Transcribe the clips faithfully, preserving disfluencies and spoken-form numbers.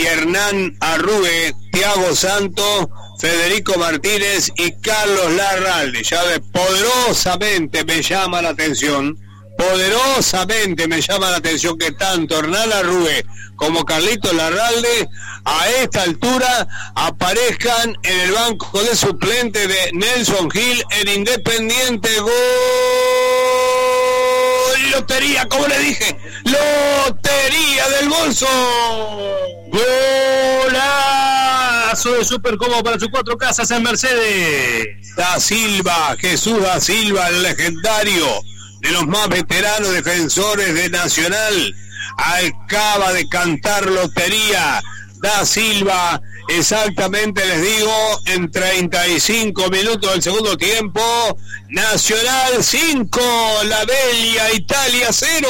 y Hernán Arrugue, Thiago Santos, Federico Martínez y Carlos Larralde. Ya ves, poderosamente me llama la atención, poderosamente me llama la atención que tanto Hernán Arrugue como Carlitos Larralde a esta altura aparezcan en el banco de suplentes de Nelson Gil en Independiente. ¡Gol! Lotería, como le dije, lotería del bolso. Golazo de Super Combo para sus cuatro casas en Mercedes. Da Silva, Jesús Da Silva, el legendario de los más veteranos defensores de Nacional, acaba de cantar lotería. Da Silva, exactamente les digo, en treinta y cinco minutos del segundo tiempo. Nacional cinco, La Bella Italia cero.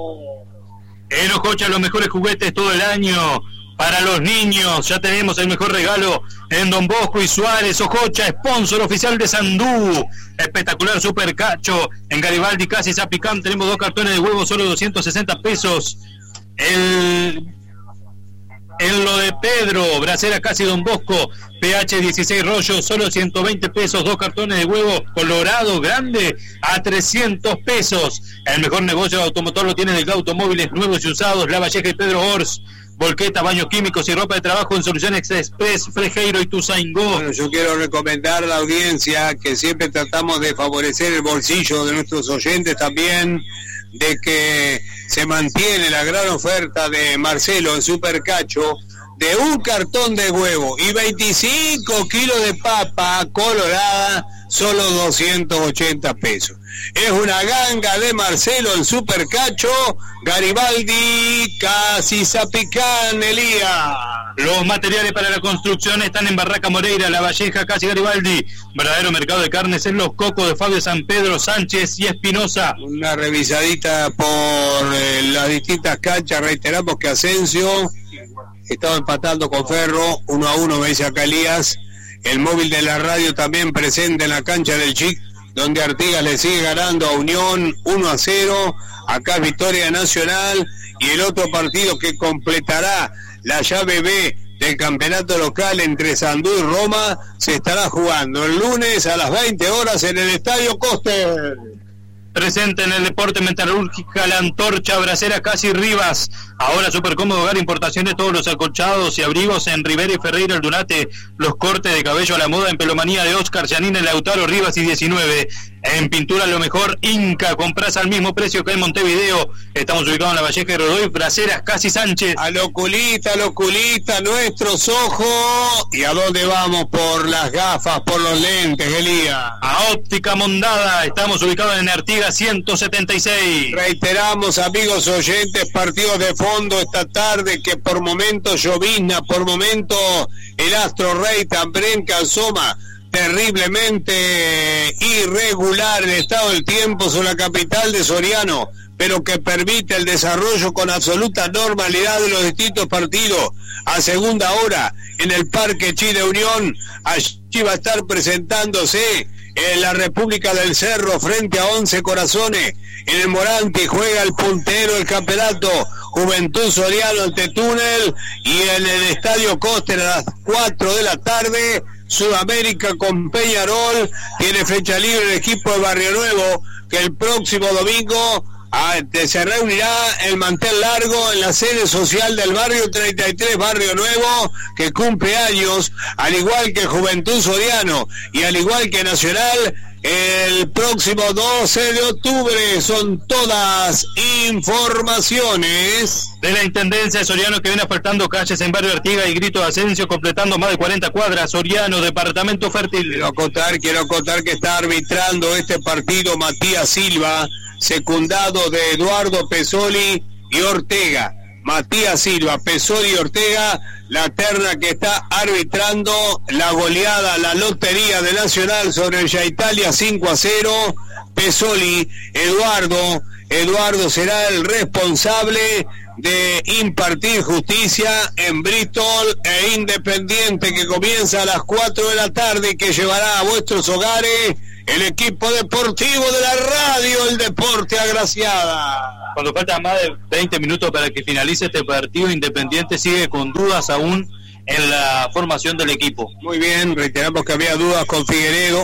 En Ojocha los mejores juguetes todo el año para los niños. Ya tenemos el mejor regalo en Don Bosco y Suárez. Ojocha, sponsor oficial de Sandú. Espectacular Super Cacho. En Garibaldi, Casi Zapicam tenemos dos cartones de huevos, solo doscientos sesenta pesos. El... En lo de Pedro, Bracera Casi Don Bosco, P H dieciséis rollos, solo ciento veinte pesos, dos cartones de huevo colorado grande a trescientos pesos. El mejor negocio de automotor lo tienen de automóviles nuevos y usados, La Valleja y Pedro Ors. Volqueta, baños químicos y ropa de trabajo en Soluciones Express, Frejeiro y Tuzaingó. Bueno, yo quiero recomendar a la audiencia que siempre tratamos de favorecer el bolsillo de nuestros oyentes también, de que se mantiene la gran oferta de Marcelo en Super Cacho de un cartón de huevo y veinticinco kilos de papa colorada, solo doscientos ochenta pesos. Es una ganga de Marcelo en Super Cacho, Garibaldi, Casi Zapicán, Elías. Los materiales para la construcción están en Barraca Moreira, La Valleja, Casi Garibaldi. Verdadero mercado de carnes en Los Cocos de Fabio San Pedro, Sánchez y Espinosa. Una revisadita por eh, las distintas canchas. Reiteramos que Asensio estaba empatando con Ferro, uno a uno, me dice acá Elías. El móvil de la radio también presente en la cancha del Chic, donde Artigas le sigue ganando a Unión uno a cero. Acá Victoria Nacional, y el otro partido que completará la llave B del campeonato local entre Sandú y Roma se estará jugando el lunes a las veinte horas en el Estadio Coster. Presente en el deporte metalúrgica La Antorcha, Bracera Casi Rivas. Ahora Super Cómodo Hogar, importación de todos los acolchados y abrigos en Rivera y Ferreira, El Dunate. Los cortes de cabello a la moda en Pelomanía de Oscar, Yanina, Lautaro, Rivas y diecinueve. En pintura lo mejor, Inca, compras al mismo precio que en Montevideo. Estamos ubicados en La Valleja y Rodoy, Braceras Casi Sánchez. Al oculista, al oculista, nuestros ojos. ¿Y a dónde vamos? Por las gafas, por los lentes, Elías. A Óptica Mondada, estamos ubicados en Artigas ciento setenta y seis. Reiteramos, amigos oyentes, partidos de fondo esta tarde, que por momentos llovizna, por momentos el Astro Rey también que asoma terriblemente irregular el estado del tiempo sobre la capital de Soriano, pero que permite el desarrollo con absoluta normalidad de los distintos partidos. A segunda hora en el Parque Chile Unión, allí va a estar presentándose en la República del Cerro frente a Once Corazones. En el Morante juega el puntero del campeonato, Juventud Soriano ante Túnel, y en el Estadio Coster a las cuatro de la tarde Sudamérica con Peñarol. Tiene fecha libre el equipo de Barrio Nuevo, que el próximo domingo ah, se reunirá el mantel largo en la sede social del barrio treinta y tres Barrio Nuevo, que cumple años, al igual que Juventud Soriano y al igual que Nacional, el próximo doce de octubre. Son todas informaciones de la Intendencia de Soriano, que viene asfaltando calles en Barrio Artigas y Grito de Asensio, completando más de cuarenta cuadras. Soriano, departamento fértil. Quiero contar, quiero contar que está arbitrando este partido Matías Silva, secundado de Eduardo Pesoli y Ortega. Matías Silva, Pesoli y Ortega, la terna que está arbitrando la goleada, la lotería de Nacional sobre el Ya Italia cinco a cero. Pesoli, Eduardo, Eduardo será el responsable de impartir justicia en Bristol e Independiente, que comienza a las cuatro de la tarde y que llevará a vuestros hogares el equipo deportivo de la radio, el Deporte Agraciada. Cuando faltan más de veinte minutos para que finalice este partido, Independiente sigue con dudas aún en la formación del equipo. Muy bien, reiteramos que había dudas con Figueredo,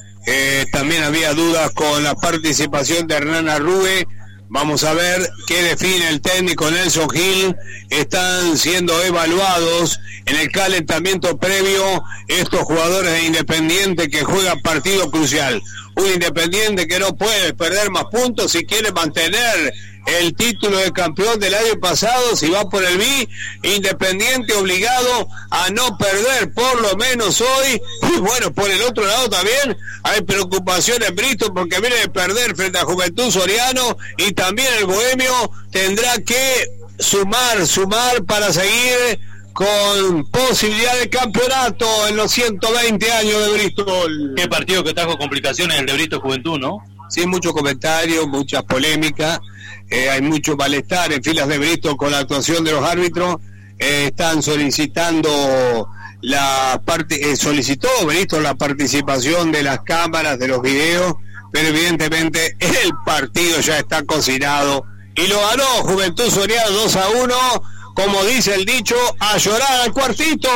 eh, también había dudas con la participación de Hernán Arrue. Vamos a ver qué define el técnico Nelson Gil. Están siendo evaluados en el calentamiento previo estos jugadores de Independiente que juegan partido crucial. Un Independiente que no puede perder más puntos si quiere mantener el título de campeón del año pasado. Si va por el B I, Independiente obligado a no perder por lo menos hoy. Y bueno, por el otro lado también hay preocupación en Bristol porque viene de perder frente a Juventud Soriano, y también el Bohemio tendrá que sumar, sumar para seguir con posibilidad de campeonato en los ciento veinte años de Bristol. Qué partido que trajo complicaciones el de Bristol Juventud, ¿no? Sí, muchos comentarios, muchas polémicas, eh, hay mucho malestar en filas de Bristol con la actuación de los árbitros. Eh, están solicitando la parte, eh, solicitó Bristol la participación de las cámaras, de los videos, pero evidentemente el partido ya está cocinado y lo ganó Juventud Soriano dos a uno. Como dice el dicho, a llorar al cuartito.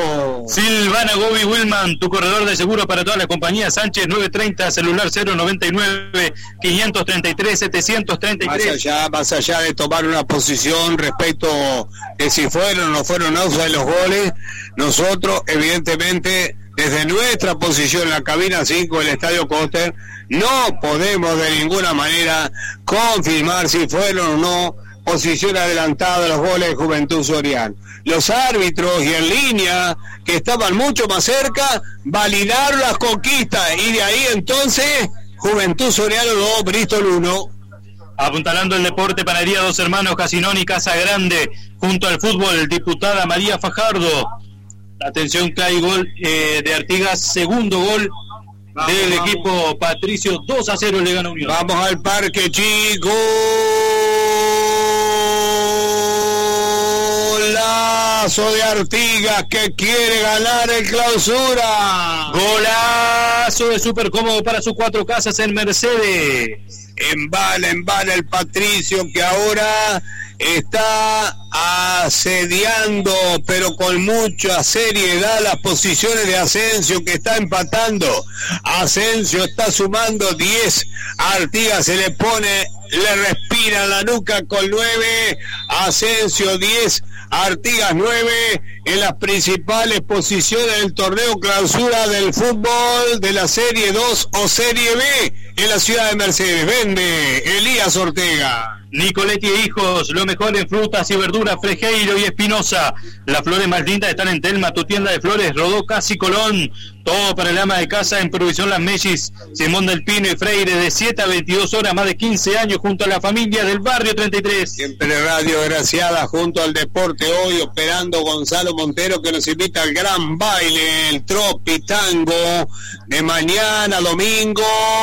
Silvana Gobi Wilman, tu corredor de seguro para toda la compañía. Sánchez nueve treinta, celular cero noventa y nueve, quinientos treinta y tres, setecientos treinta y tres. Más allá, más allá de tomar una posición respecto de si fueron o no fueron offside los goles, nosotros evidentemente desde nuestra posición en la cabina cinco del Estadio Coster no podemos de ninguna manera confirmar si fueron o no posición adelantada de los goles de Juventud Soriano. Los árbitros y en línea, que estaban mucho más cerca, validaron las conquistas, y de ahí entonces Juventud Soriano dos, Bristol uno. Apuntalando el deporte, Panadería Dos Hermanos, Casinón y Casa Grande, junto al fútbol, diputada María Fajardo. Atención que hay gol eh, de Artigas, segundo gol vamos, del vamos. equipo Patricio, dos a cero le gana Unión. Vamos al parque, chicos. Golazo de Artigas que quiere ganar el Clausura. Golazo de Súper Cómodo para sus cuatro casas en Mercedes. Embala, embala el Patricio que ahora está asediando, pero con mucha seriedad, las posiciones de Asensio, que está empatando. Asensio está sumando diez, Artigas se le pone, le respira la nuca con nueve, Asensio diez, Artigas nueve, en las principales posiciones del torneo Clausura del fútbol de la Serie dos o Serie B en la ciudad de Mercedes. Vende Elías Ortega. Nicoletti e Hijos, lo mejor en frutas y verduras, Frejeiro y Espinosa. Las flores más lindas están en Telma, tu tienda de flores, Rodó, Casi, Colón. Todo para el ama de casa en Provisión Las Mellis, Simón del Pino y Freire, de siete a veintidós horas, más de quince años, junto a la familia del barrio treinta y tres. Siempre Radio Graciada, junto al Deporte Hoy, operando Gonzalo Montero, que nos invita al gran baile, el Tropitango, de mañana domingo,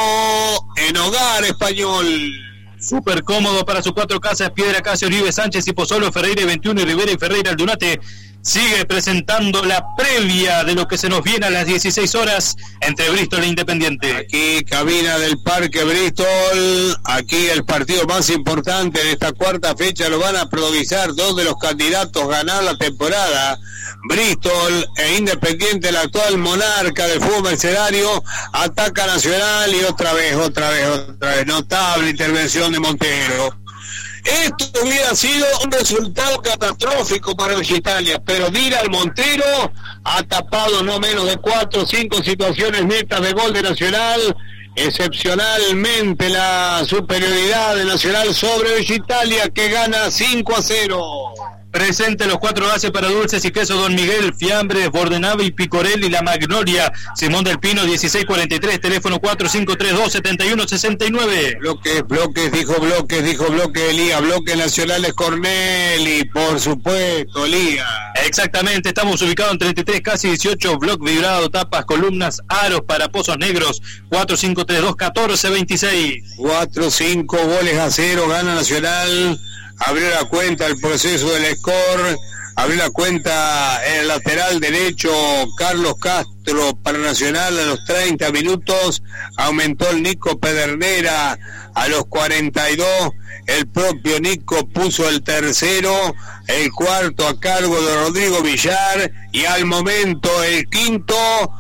en Hogar Español. Súper cómodo para sus cuatro casas, Piedra Casio, Oribe, Sánchez y Pozzolo, Ferreira veintiuno y Rivera y Ferreira Aldunate. Sigue presentando la previa de lo que se nos viene a las dieciséis horas entre Bristol e Independiente. Aquí cabina del Parque Bristol, aquí el partido más importante de esta cuarta fecha, lo van a improvisar dos de los candidatos a ganar la temporada. Bristol e Independiente, el actual monarca del fútbol mercenario, ataca Nacional y otra vez, otra vez, otra vez, notable intervención de Montero. Esto hubiera sido un resultado catastrófico para el Italia, pero Díaz Montero ha tapado no menos de cuatro o cinco situaciones netas de gol de Nacional. Excepcionalmente la superioridad de Nacional sobre el Italia, que gana cinco a cero. Presente los cuatro gases para dulces y queso Don Miguel, fiambres, Bordenave y Picorel y la Magnolia. Simón del Pino, dieciséis cuarenta y tres, teléfono cuatro cinco tres dos, siete uno seis nueve. Bloques, bloques, dijo bloques, dijo bloques, Elía, bloques nacionales Corneli, por supuesto, Elía. Exactamente, estamos ubicados en treinta y tres, casi dieciocho, bloc vibrado, tapas, columnas, aros para pozos negros, cuatro cinco tres dos, uno cuatro dos seis. cuatro cinco goles a cero, gana Nacional. Abrió la cuenta el proceso del score Abrió la cuenta en el lateral derecho Carlos Castro para Nacional a los treinta minutos. Aumentó el Nico Pedernera a los cuarenta y dos. El propio Nico puso el tercero. El cuarto a cargo de Rodrigo Villar. Y al momento el quinto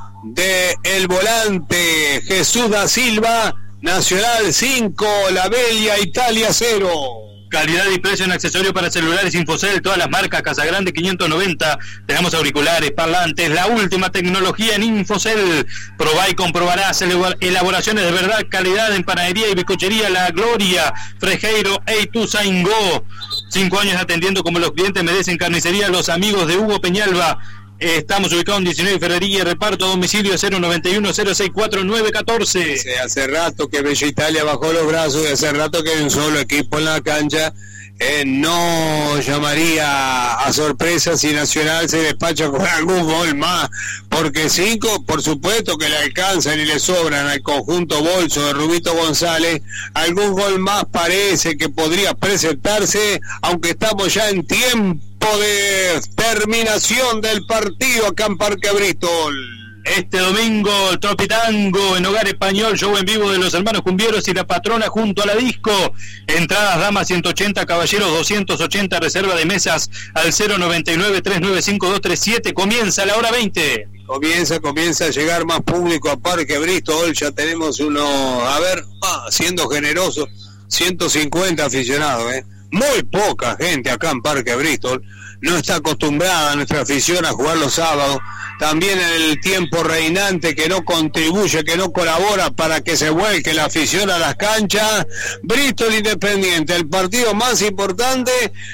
de el volante Jesús da Silva. Nacional cinco, La Bella, Italia cero. Calidad y precio en accesorios para celulares Infocel, todas las marcas, Casagrande quinientos noventa, tenemos auriculares, parlantes, la última tecnología en Infocel. Probá y comprobarás elaboraciones de verdad, calidad en panadería y bizcochería La Gloria, Frejeiro, Eituzaingó. Cinco años atendiendo como los clientes merecen. Carnicería Los Amigos de Hugo Peñalba. Estamos ubicados en diecinueve Ferrería y reparto a domicilio cero noventa y uno, cero sesenta y cuatro, nueve catorce. Sí, hace rato que Bella Italia bajó los brazos y hace rato que hay un solo equipo en la cancha. Eh, no llamaría a sorpresa si Nacional se despacha con algún gol más, porque cinco, por supuesto que le alcanzan y le sobran al conjunto bolso de Rubito González. Algún gol más parece que podría presentarse, aunque estamos ya en tiempo de terminación del partido acá en Parque Bristol. Este domingo el Tropitango en Hogar Español, show en vivo de los hermanos Cumbieros y la patrona junto a la disco. Entradas damas ciento ochenta, caballeros doscientos ochenta, reserva de mesas al cero noventa y nueve, trescientos noventa y cinco, doscientos treinta y siete. Comienza a la hora veinte. Comienza, comienza a llegar más público a Parque Bristol. Ya tenemos uno, a ver, ah, siendo generoso, ciento cincuenta aficionados, eh. Muy poca gente acá en Parque Bristol. No está acostumbrada nuestra afición a jugar los sábados. También en el tiempo reinante que no contribuye, que no colabora para que se vuelque la afición a las canchas. Bristol Independiente, el partido más importante,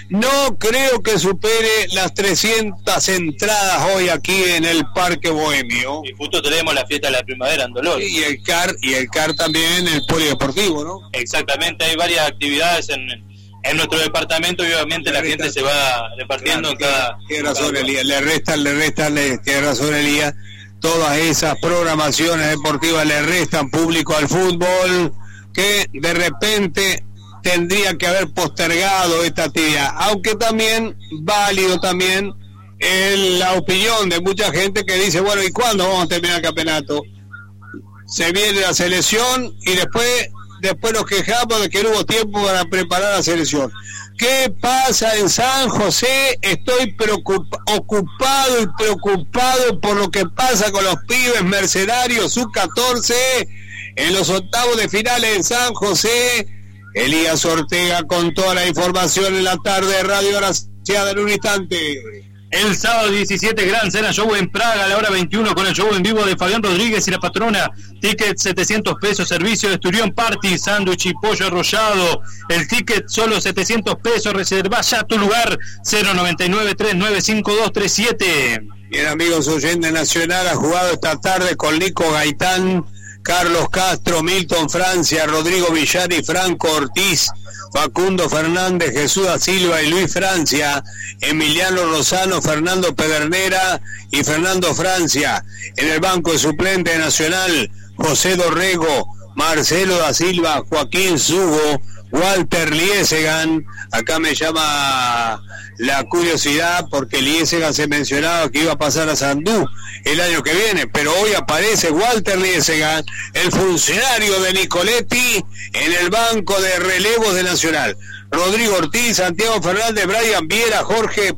no creo que supere las trescientas entradas hoy aquí en el Parque Bohemio. Y justo tenemos la fiesta de la primavera en Dolores. Y el C A R, y el C A R también, el polideportivo, ¿no? Exactamente, hay varias actividades en... en nuestro departamento, y obviamente la gente se va repartiendo. Claro, cada... Tiene razón, Elías, le restan, le restan, le, tiene razón, Elías, todas esas programaciones deportivas le restan público al fútbol, que de repente tendría que haber postergado esta actividad, aunque también, válido también, en la opinión de mucha gente que dice, bueno, ¿y cuándo vamos a terminar el campeonato? Se viene la selección y después... Después nos quejamos de que no hubo tiempo para preparar la selección. ¿Qué pasa en San José? Estoy preocup- ocupado y preocupado por lo que pasa con los pibes mercenarios sub catorce en los octavos de finales en San José. Elías Ortega con toda la información en la tarde de Radio Graciada en un instante. El sábado diecisiete, Gran Cena Show en Praga a la hora veintiuno con el show en vivo de Fabián Rodríguez y la patrona. Ticket setecientos pesos, servicio de Esturión Party, sándwich y pollo arrollado. El ticket solo setecientos pesos, reserva ya tu lugar, cero noventa y nueve, trescientos noventa y cinco, doscientos treinta y siete. Bien, amigos oyentes, Nacional ha jugado esta tarde con Nico Gaitán, Carlos Castro, Milton Francia, Rodrigo Villar y Franco Ortiz, Facundo Fernández, Jesús da Silva y Luis Francia, Emiliano Lozano, Fernando Pedernera y Fernando Francia. En el banco de suplente de Nacional, José Dorrego, Marcelo da Silva, Joaquín Sugo, Walter Liesegan. Acá me llama la curiosidad porque Liesegan se mencionaba que iba a pasar a Sandú el año que viene, pero hoy aparece Walter Liesegan, el funcionario de Nicoletti, en el banco de relevos de Nacional. Rodrigo Ortiz, Santiago Fernández, Brian Viera, Jorge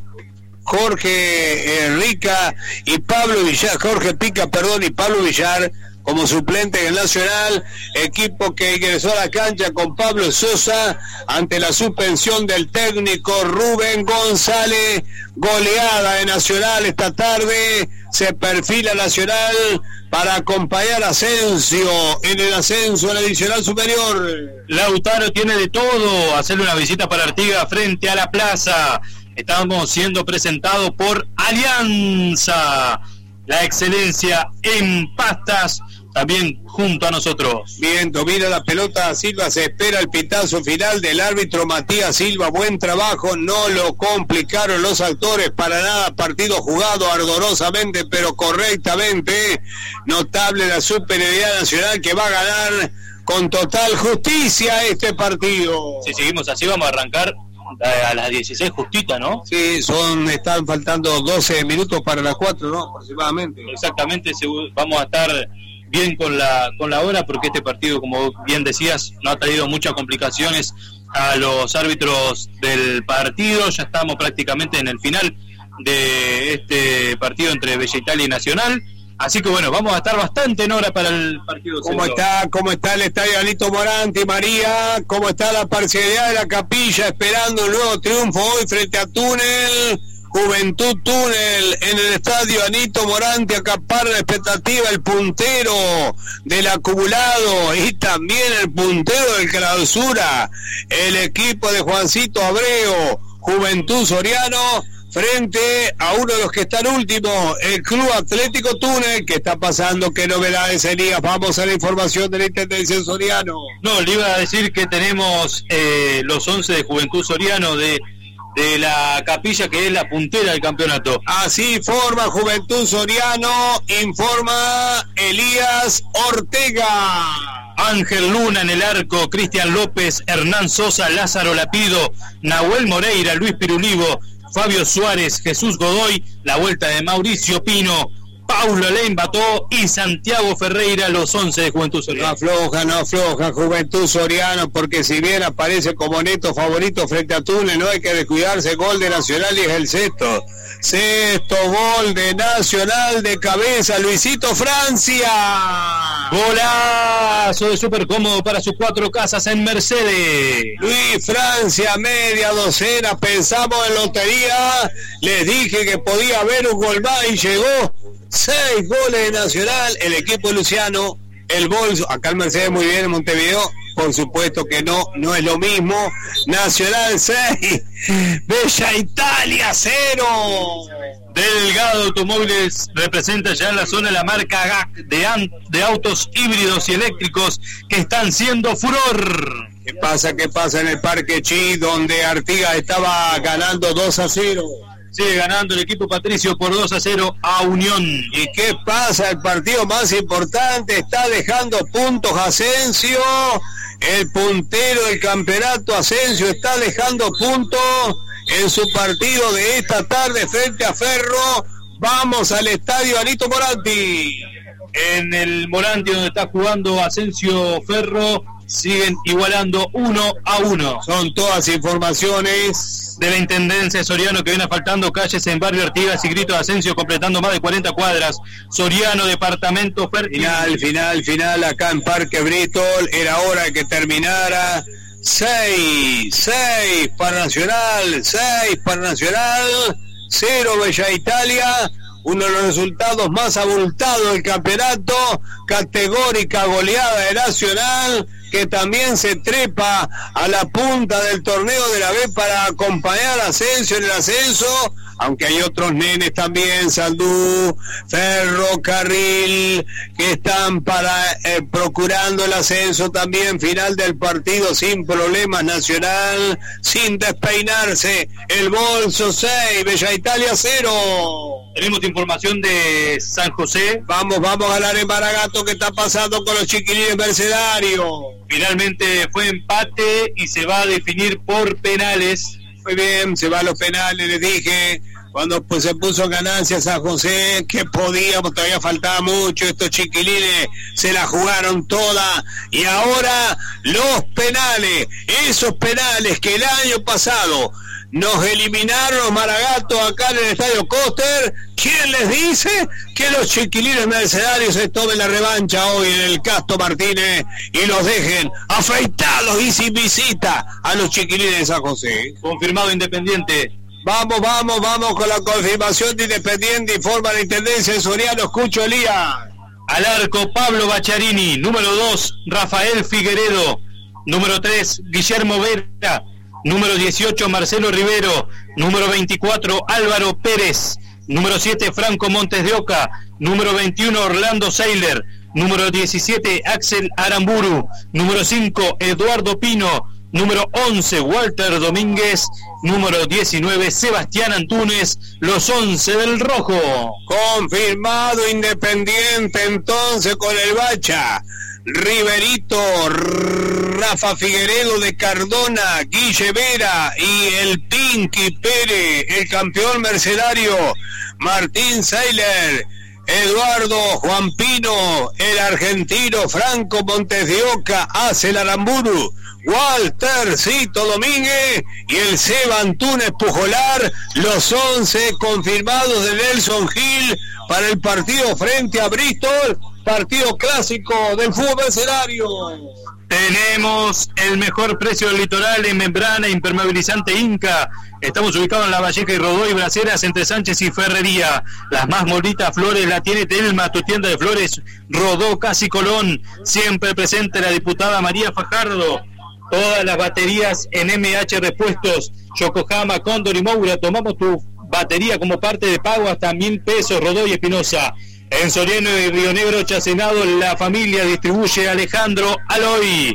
Jorge eh, Rica y Pablo Villar, Jorge Pica, perdón, y Pablo Villar como suplente del Nacional, equipo que ingresó a la cancha con Pablo Sosa ante la suspensión del técnico Rubén González. Goleada de Nacional esta tarde, se perfila Nacional para acompañar a Asensio en el ascenso al adicional superior. Lautaro tiene de todo, hacerle una visita para Artigas frente a la plaza. Estamos siendo presentados por Alianza, la excelencia en pastas, también junto a nosotros. Bien, domina la pelota Silva, se espera el pitazo final del árbitro Matías Silva. Buen trabajo, no lo complicaron los actores para nada. Partido jugado ardorosamente pero correctamente. Notable la superioridad nacional que va a ganar con total justicia este partido. Si seguimos así vamos a arrancar a las dieciséis justita, ¿no? Sí, son están faltando doce minutos para las cuatro, ¿no? Aproximadamente. Exactamente, vamos a estar bien con la con la hora, porque este partido, como bien decías, no ha traído muchas complicaciones a los árbitros del partido. Ya estamos prácticamente en el final de este partido entre Bella Italia y Nacional. Así que bueno, vamos a estar bastante en hora para el partido. ¿Cómo está? ¿Cómo está el estadio Anito Moranti, María? ¿Cómo está la parcialidad de la Capilla esperando un nuevo triunfo hoy frente a Túnel? Juventud Túnel en el estadio Anito Moranti, acapar la expectativa, el puntero del acumulado y también el puntero del clausura, el equipo de Juancito Abreu, Juventud Soriano, frente a uno de los que están últimos, el Club Atlético Túnel. ¿Qué está pasando? ¿Qué novedades, Elías? Vamos a la información de la Intendencia Soriano. No, le iba a decir que tenemos eh, los once de Juventud Soriano de, de la Capilla, que es la puntera del campeonato. Así informa Juventud Soriano, informa Elías Ortega. Ángel Luna en el arco, Cristian López, Hernán Sosa, Lázaro Lapido, Nahuel Moreira, Luis Pirulivo, Fabio Suárez, Jesús Godoy, la vuelta de Mauricio Pino, Paulo Elaine Bató y Santiago Ferreira, los once de Juventud Soriano. No afloja, no afloja Juventud Soriano, porque si bien aparece como neto favorito frente a Túnel, no hay que descuidarse. Gol de Nacional y es el sexto. Sexto gol de Nacional de cabeza, Luisito Francia. Golazo de súper cómodo para sus cuatro casas en Mercedes. Luis Francia, media docena, pensamos en lotería, les dije que podía haber un gol más y llegó. Seis goles de Nacional, el equipo de Luciano, el bolso, acá en Mercedes muy bien, en Montevideo, por supuesto que no, no es lo mismo. Nacional seis, Bella Italia cero. Delgado Automóviles representa ya en la zona la marca G A C de, an- de autos híbridos y eléctricos que están siendo furor. ¿Qué pasa? ¿Qué pasa en el Parque Chi, donde Artigas estaba ganando dos a cero? Sigue ganando el equipo Patricio por dos a cero a Unión. ¿Y qué pasa? El partido más importante, está dejando puntos Asensio, el puntero del campeonato Asensio está dejando puntos en su partido de esta tarde frente a Ferro. Vamos al estadio Anito Moranti. En el Moranti, donde está jugando Asensio Ferro, siguen igualando uno a uno. Son todas informaciones de la Intendencia Soriano, que viene faltando calles en Barrio Artigas y Grito de Asensio, completando más de cuarenta cuadras. Soriano, departamento fértil. Final, final, final, acá en Parque Bristol. Era hora de que terminara. seis, seis para Nacional, seis para Nacional, cero Bella Italia. Uno de los resultados más abultados del campeonato, categórica goleada de Nacional, que también se trepa a la punta del torneo de la B para acompañar a Asensio en el ascenso, aunque hay otros nenes también, Sandú, Ferrocarril, que están para eh, procurando el ascenso también. Final del partido sin problemas, Nacional sin despeinarse, el bolso seis, Bella Italia cero. Tenemos información de San José. Vamos, vamos a hablar en Maragato. ¿Qué está pasando con los chiquilines mercenarios? Finalmente fue empate y se va a definir por penales. Muy bien, se va a los penales, les dije. Cuando pues se puso en ganancia San José, que podíamos, todavía faltaba mucho. Estos chiquilines se la jugaron toda. Y ahora los penales, esos penales que el año pasado nos eliminaron los Maragatos acá en el Estadio Coster. ¿Quién les dice que los chiquilines mercenarios se tomen la revancha hoy en el Castro Martínez y los dejen afeitados y sin visita a los chiquilines de San José? Confirmado Independiente. Vamos, vamos, vamos con la confirmación de Independiente. Informa la Intendencia de Soriano. Escucho, Elías. Al arco, Pablo Bacharini. Número dos, Rafael Figueredo. Número tres, Guillermo Vera. Número dieciocho, Marcelo Rivero. Número veinticuatro, Álvaro Pérez. Número siete, Franco Montes de Oca. Número veintiuno, Orlando Seiler. Número diecisiete, Axel Aramburu. Número cinco, Eduardo Pino. Número once, Walter Domínguez. Número diecinueve, Sebastián Antunes. Los once del rojo. Confirmado Independiente entonces con el Bacha. Riverito, Rafa Figueredo de Cardona, Guille Vera y el Pinky Pérez, el campeón mercenario, Martín Seiler, Eduardo Juan Pino, el argentino Franco Montes de Oca, Acel Aramburu, Walter Cito Domínguez y el Seba Antunes Pujolar, los once confirmados de Nelson Gil para el partido frente a Bristol, partido clásico del fútbol mercenario. Tenemos el mejor precio del litoral en membrana impermeabilizante Inca. Estamos ubicados en La Valleja y Rodó y Braceras entre Sánchez y Ferrería. Las más bonitas flores la tiene Telma, tu tienda de flores Rodó, Casi Colón. Siempre presente la diputada María Fajardo. Todas las baterías en M H Repuestos, Yokohama, Cóndor y Moura. Tomamos tu batería como parte de pago hasta mil pesos, Rodó y Espinosa. En Soriano y Río Negro, Chacenado, la familia distribuye Alejandro Aloy.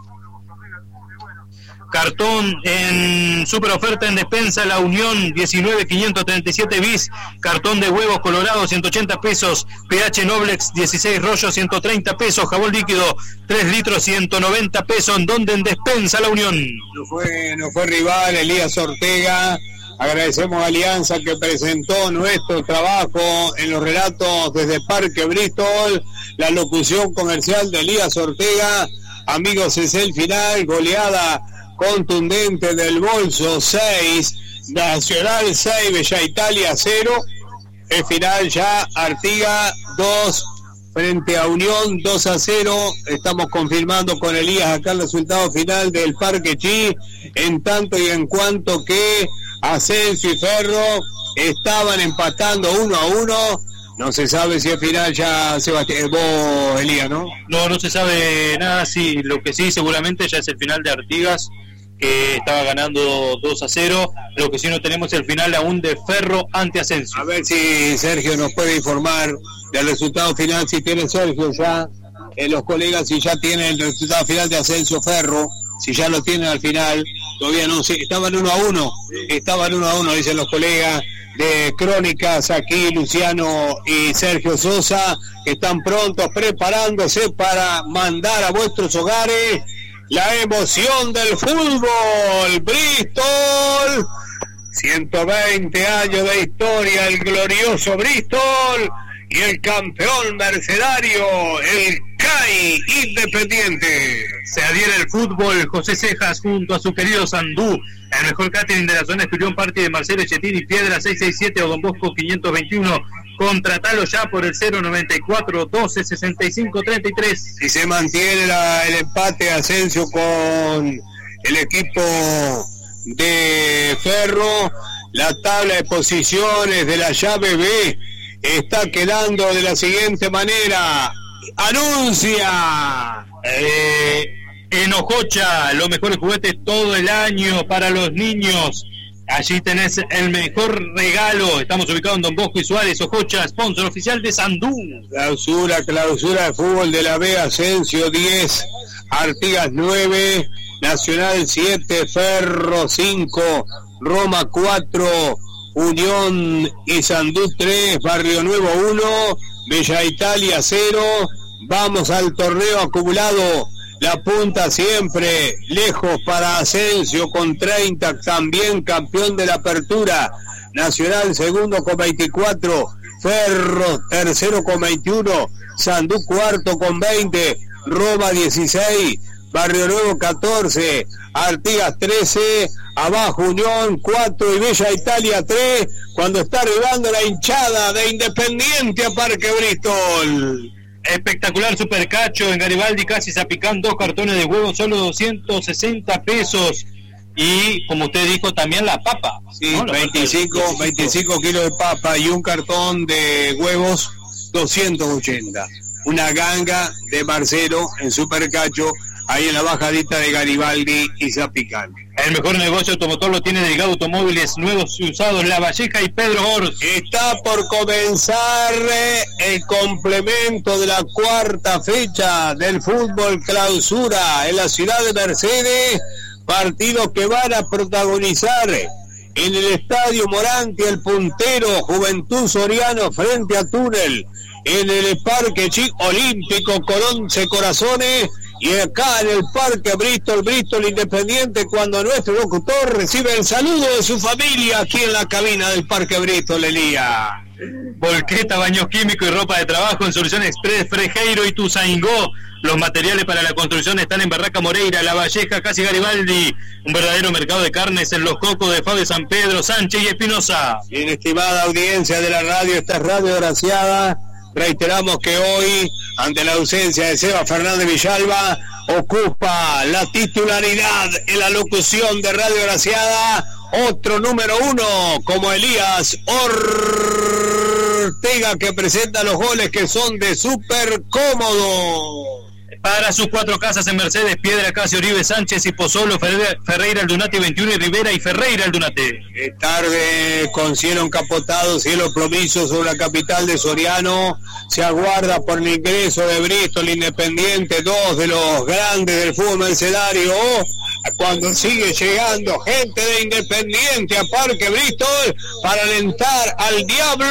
Cartón en super oferta en despensa, La Unión, diecinueve quinientos treinta y siete bis. Cartón de huevos colorados, ciento ochenta pesos. P H Noblex, dieciséis rollos, ciento treinta pesos. Jabón líquido, tres litros, ciento noventa pesos. ¿En dónde? En despensa, La Unión. No fue, no fue rival, Elías Ortega. Agradecemos a Alianza que presentó nuestro trabajo en los relatos desde Parque Bristol, la locución comercial de Elías Ortega. Amigos, es el final, goleada contundente del Bolso seis, Nacional seis, Bella Italia cero. El final ya, Artigas dos frente a Unión dos a cero. Estamos confirmando con Elías acá el resultado final del Parque Chi, en tanto y en cuanto que Asensio y Ferro estaban empatando uno a uno. No se sabe si al final ya Sebastián, vos, Elías, ¿no? No, no se sabe nada. Sí, lo que sí seguramente ya es el final de Artigas, que estaba ganando dos a cero. Lo que sí no tenemos es el final aún de Ferro ante Asensio. A ver si Sergio nos puede informar del resultado final, si tiene Sergio ya, eh, los colegas, si ya tienen el resultado final de Asensio Ferro, si ya lo tienen al final. Todavía no, sí, estaban uno a uno, estaban uno a uno, dicen los colegas de Crónicas aquí, Luciano y Sergio Sosa, que están prontos preparándose para mandar a vuestros hogares la emoción del fútbol. Bristol, ciento veinte años de historia, el glorioso Bristol y el campeón mercenario, el C A I Independiente. Se adhiere el fútbol José Cejas junto a su querido Sandú, el mejor catering de la zona Esturión Party de Marcelo Echetini y Piedra seiscientos sesenta y siete o Don Bosco quinientos veintiuno. Contratalo ya por el cero noventa y cuatro doce sesenta y cinco treinta y tres. Si se mantiene la, el empate Asensio con el equipo de Ferro, la tabla de posiciones de la llave B está quedando de la siguiente manera. Anuncia eh, en Ojocha los mejores juguetes todo el año para los niños. Allí tenés el mejor regalo. Estamos ubicados en Don Bosco y Suárez, Ojocha, sponsor oficial de Sandú. Clausura, clausura de fútbol de la B. Asensio diez, Artigas nueve, Nacional siete, Ferro cinco, Roma cuatro, Unión y Sandú tres, Barrio Nuevo uno, Bella Italia cero. Vamos al torneo acumulado. La punta siempre lejos para Asensio con treinta, también campeón de la apertura. Nacional segundo con veinticuatro, Ferro tercero con veintiuno, Sandú cuarto con veinte, Roma dieciséis, Barrio Nuevo catorce, Artigas trece, abajo Unión cuatro y Bella Italia tres, cuando está arribando la hinchada de Independiente a Parque Bristol. Espectacular supercacho en Garibaldi, casi Zapicán, dos cartones de huevos, solo doscientos sesenta pesos. Y como usted dijo, también la papa. Sí, ¿no? veinticinco, veinticinco kilos de papa y un cartón de huevos, doscientos ochenta. Una ganga de Marcelo en supercacho, ahí en la bajadita de Garibaldi y Zapicán. El mejor negocio automotor lo tiene Delgado Automóviles, nuevos y usados, La Valleja y Pedro Ors. Está por comenzar el complemento de la cuarta fecha del fútbol clausura en la ciudad de Mercedes, partidos que van a protagonizar en el Estadio Morante, el puntero Juventud Soriano frente a Túnel, en el Parque Chico Olímpico con once corazones. Y acá en el Parque Bristol, Bristol Independiente, cuando nuestro locutor recibe el saludo de su familia aquí en la cabina del Parque Bristol, Elías. Volqueta, baños químicos y ropa de trabajo en Solución Express, Frejeiro y Tuzaingó. Los materiales para la construcción están en Barraca Moreira, La Valleja, casi Garibaldi. Un verdadero mercado de carnes en Los Cocos de Fabio San Pedro, Sánchez y Espinosa. Bien, estimada audiencia de la radio, esta es Radio Graciada. Reiteramos que hoy, ante la ausencia de Seba Fernández Villalba, ocupa la titularidad en la locución de Radio Graciada otro número uno, como Elías Ortega, que presenta los goles que son de súper cómodo. Para sus cuatro casas en Mercedes, Piedra, Casio, Oribe, Sánchez y Pozzolo, Ferreira, Aldunate veintiuno y Rivera y Ferreira, Aldunate. Es tarde, con cielo encapotado, cielo plomizo sobre la capital de Soriano. Se aguarda por el ingreso de Bristol Independiente, dos de los grandes del fútbol mercedario. Cuando sigue llegando gente de Independiente a Parque Bristol para alentar al Diablo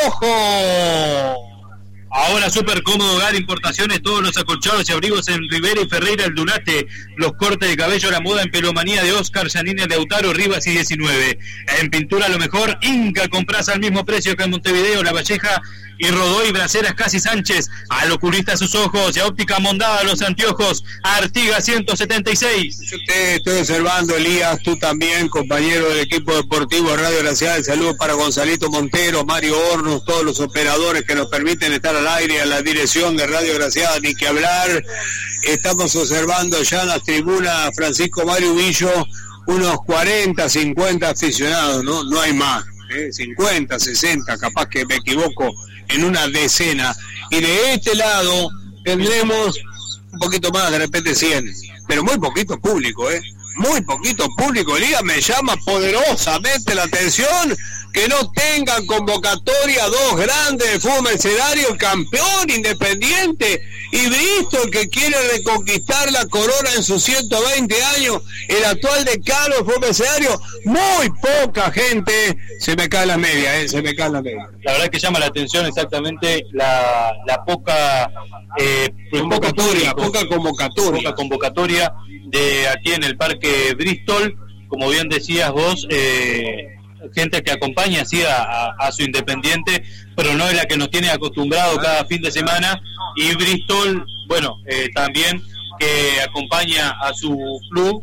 Rojo. Ahora súper cómodo hogar, importaciones, todos los acolchados y abrigos en Rivera y Ferreira, el Dunate, los cortes de cabello, la moda en pelomanía de Oscar, Janine, Lautaro, Rivas y diecinueve. En pintura lo mejor, Inca, compras al mismo precio que en Montevideo, La Valleja y Rodoy, Braceras, Casi Sánchez, al oculista sus ojos, y a óptica Mondada los anteojos, Artigas ciento setenta y seis. Yo te estoy observando, Elías, tú también, compañero del equipo deportivo de Radio Graciada. El saludo para Gonzalito Montero, Mario Hornos, todos los operadores que nos permiten estar al aire, a la dirección de Radio Graciada, ni que hablar. Estamos observando ya en las tribunas Francisco Mario Villo unos cuarenta, cincuenta aficionados, no, no hay más, ¿eh? cincuenta, sesenta, capaz que me equivoco, en una decena. Y de este lado tendremos un poquito más, de repente cien, pero muy poquito público, ¿eh? Muy poquito público. Liga, me llama poderosamente la atención que no tengan convocatoria dos grandes de fútbol mercedario, el campeón Independiente y Bristol, que quiere reconquistar la corona en sus ciento veinte años, el actual decano de fútbol mercedario. Muy poca gente. Se me cae la media, ¿eh? Se me cae la media. La verdad que llama la atención exactamente la, la poca eh, convocatoria, poca convocatoria. Poca convocatoria de aquí en el Parque Bristol, como bien decías vos, eh, gente que acompaña así a, a, a su Independiente, pero no es la que nos tiene acostumbrado cada fin de semana. Y Bristol, bueno, eh, también que acompaña a su club,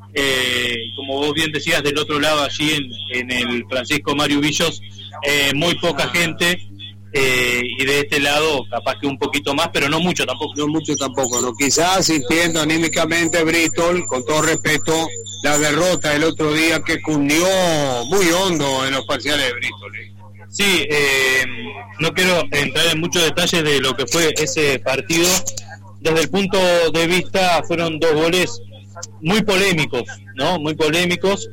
eh, como vos bien decías, del otro lado allí en, en el Francisco Mario Villos, eh, muy poca gente. Eh, y de este lado capaz que un poquito más, pero no mucho tampoco. No mucho tampoco, no. Quizás sintiendo anímicamente Bristol, con todo respeto, la derrota del otro día que cundió muy hondo en los parciales de Bristol. ¿eh? Sí, eh, no quiero entrar en muchos detalles de lo que fue ese partido. Desde el punto de vista, fueron dos goles muy polémicos, ¿no? Muy polémicos,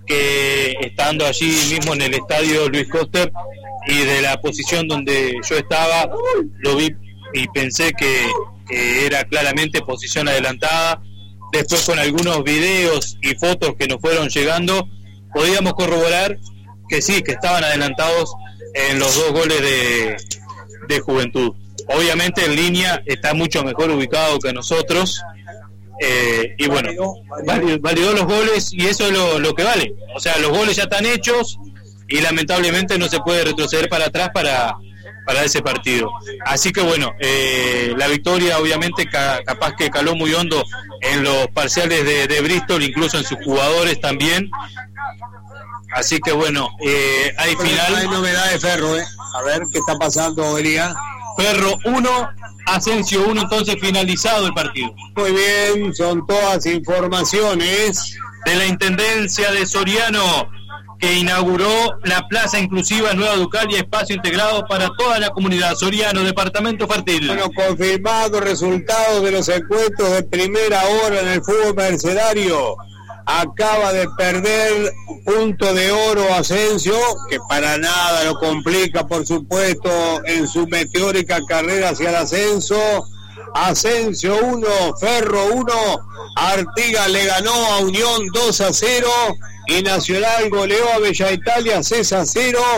que estando allí mismo en el estadio Luis Coster, y de la posición donde yo estaba, lo vi y pensé que, que era claramente posición adelantada. Después, con algunos videos y fotos que nos fueron llegando, podíamos corroborar que sí, que estaban adelantados en los dos goles de, de Juventud. Obviamente en línea está mucho mejor ubicado que nosotros, eh, y bueno, validó, validó los goles, y eso es lo, lo que vale. O sea, los goles ya están hechos y lamentablemente no se puede retroceder para atrás para, para ese partido. Así que bueno, eh, la victoria obviamente ca, capaz que caló muy hondo en los parciales de, de Bristol, incluso en sus jugadores también. Así que bueno, eh, hay final. Hay novedades, Ferro, ¿eh? A ver qué está pasando, Elías. Ferro uno, Asensio uno, entonces finalizado el partido. Muy bien, son todas informaciones de la Intendencia de Soriano, que inauguró la Plaza Inclusiva Nueva Ducal y espacio integrado para toda la comunidad. Soriano, departamento fértil. Bueno, confirmado resultados de los encuentros de primera hora en el fútbol mercedario. Acaba de perder punto de oro Asensio, que para nada lo complica, por supuesto, en su meteórica carrera hacia el ascenso. Asensio uno, Ferro uno, Artigas le ganó a Unión dos a cero y Nacional goleó a Bella Italia seis a cero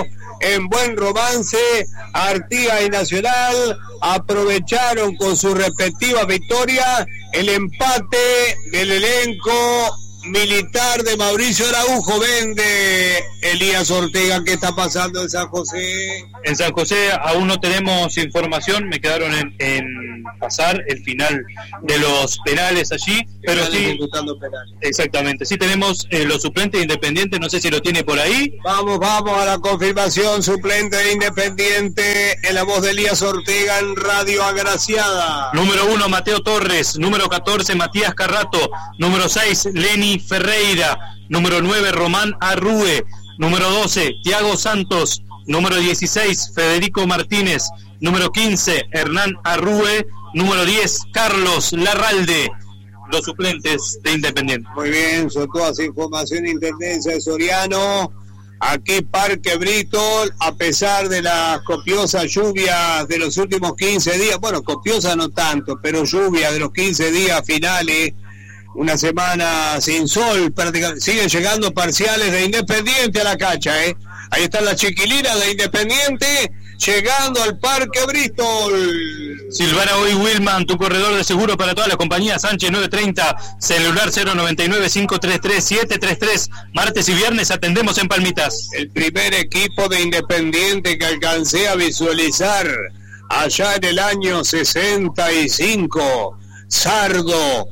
en buen romance. Artigas y Nacional aprovecharon con su respectiva victoria el empate del elenco militar de Mauricio Araujo. Vende Elías Ortega. ¿Qué está pasando en San José? En San José aún no tenemos información, me quedaron en, en pasar el final de los penales allí, pero Están sí, ejecutando penales. Exactamente, sí tenemos eh, los suplentes de Independiente, no sé si lo tiene por ahí. Vamos, vamos a la confirmación. Suplente de Independiente en la voz de Elías Ortega en Radio Agraciada. Número uno, Mateo Torres. Número catorce, Matías Carrato. Número seis, Lenny Ferreira. Número nueve, Román Arrue. Número doce, Thiago Santos. Número dieciséis, Federico Martínez. Número quince, Hernán Arrue. Número diez, Carlos Larralde. Los suplentes de Independiente. Muy bien, son todas información Intendencia de Soriano. Aquí Parque Bristol, a pesar de las copiosas lluvias de los últimos quince días, bueno, copiosas no tanto, pero lluvia de los quince días finales, una semana sin sol, prácticamente siguen llegando parciales de Independiente a la cancha, ¿eh? Ahí están las chiquilinas de Independiente llegando al Parque Bristol. Silvana Hoy Wilman, tu corredor de seguro para toda la compañía. Sánchez nueve treinta, celular cero noventa y nueve, cinco treinta y tres, siete treinta y tres. Martes y viernes atendemos en Palmitas. El primer equipo de Independiente que alcancé a visualizar allá en el año sesenta y cinco. Sardo,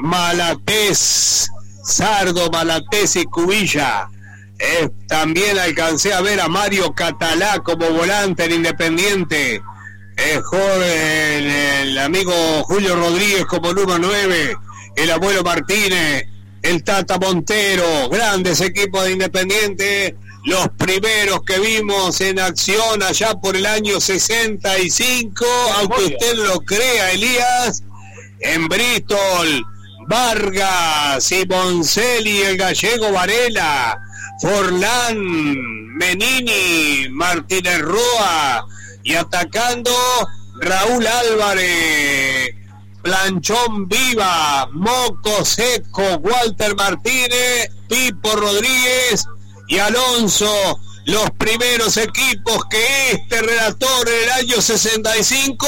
Malatés, Sardo, Malatés y Cubilla. Eh, también alcancé a ver a Mario Catalá como volante en Independiente. Eh, Jorge, el, el amigo Julio Rodríguez como número nueve. El abuelo Martínez, el Tata Montero. Grandes equipos de Independiente. Los primeros que vimos en acción allá por el año sesenta y cinco. Aunque usted lo crea, Elías. En Bristol, Vargas, Simoncelli, el gallego Varela, Forlán, Menini, Martínez Roa, y atacando Raúl Álvarez, Planchón Viva, Moco Seco, Walter Martínez, Pipo Rodríguez y Alonso. Los primeros equipos que este relator en el año sesenta y cinco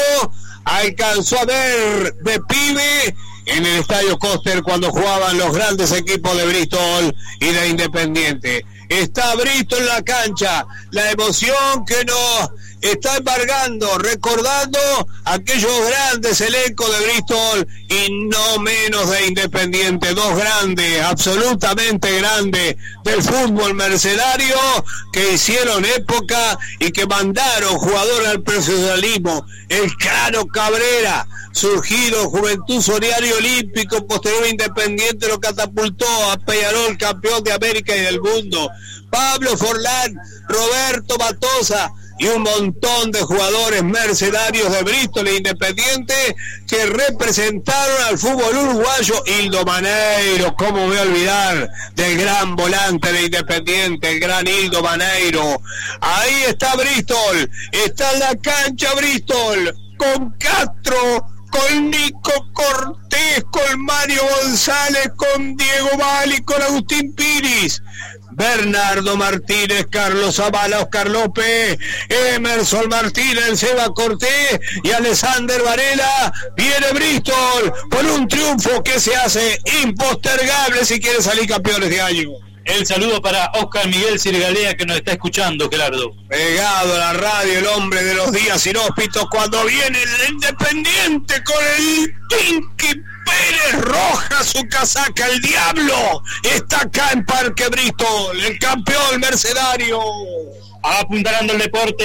alcanzó a ver de pibe en el Estadio Coster cuando jugaban los grandes equipos de Bristol y de Independiente. Está Bristol en la cancha, la emoción que nos está embargando, recordando aquellos grandes elencos de Bristol y no menos de Independiente, dos grandes, absolutamente grandes del fútbol mercenario que hicieron época y que mandaron jugadores al profesionalismo. El Cano Cabrera, surgido Juventud Soriano y Olímpico, posterior Independiente, lo catapultó a Peñarol campeón de América y del mundo. Pablo Forlán, Roberto Matosa y un montón de jugadores mercenarios de Bristol e Independiente que representaron al fútbol uruguayo. Hildo Maneiro, cómo voy a olvidar del gran volante de Independiente, el gran Hildo Maneiro. Ahí está Bristol, está en la cancha Bristol, con Castro, con Nico Cortés, con Mario González, con Diego Vali, con Agustín Piris, Bernardo Martínez, Carlos Zavala, Oscar López, Emerson Martínez, Seba Cortés y Alexander Varela. Viene Bristol por un triunfo que se hace impostergable si quiere salir campeones de año. El saludo para Oscar Miguel Sirgalea que nos está escuchando, Gerardo. Pegado a la radio, el hombre de los días inhóspitos, cuando viene el Independiente con el Tinky Pérez Roja, su casaca, el diablo, está acá en Parque Bristol, el campeón mercenario. Apuntalando el deporte.